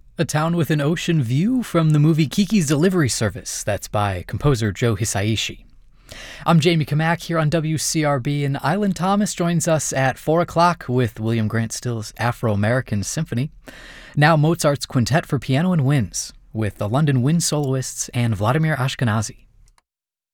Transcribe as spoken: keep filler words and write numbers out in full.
A Town with an Ocean View from the movie Kiki's Delivery Service. That's by composer Joe Hisaishi. I'm Jamie Kamak here on W C R B, and Island Thomas joins us at four o'clock with William Grant Still's Afro-American Symphony. Now Mozart's Quintet for Piano and Winds with the London Wind Soloists and Vladimir Ashkenazy.